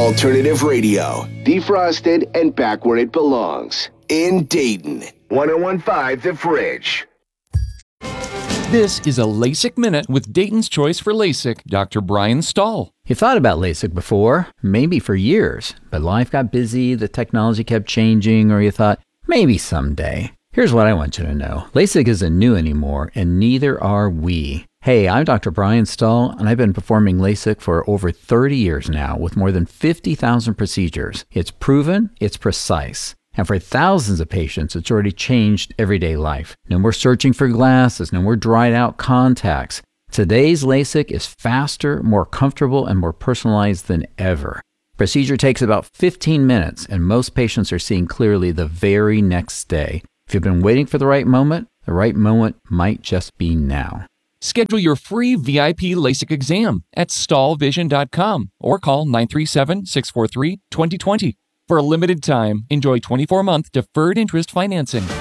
Alternative radio. Defrosted and back where it belongs. In Dayton. 101.5 The Fridge. This is a LASIK Minute with Dayton's Choice for LASIK, Dr. Brian Stahl. You thought about LASIK before, maybe for years, but life got busy, the technology kept changing, or you thought, maybe someday. Here's what I want you to know. LASIK isn't new anymore, and neither are we. Hey, I'm Dr. Brian Stahl, and I've been performing LASIK for over 30 years now with more than 50,000 procedures. It's proven, it's precise. And for thousands of patients, it's already changed everyday life. No more searching for glasses, no more dried out contacts. Today's LASIK is faster, more comfortable, and more personalized than ever. Procedure takes about 15 minutes, and most patients are seeing clearly the very next day. If you've been waiting for the right moment might just be now. Schedule your free VIP LASIK exam at stahlvision.com or call 937-643-2020. For a limited time, enjoy 24-month deferred interest financing.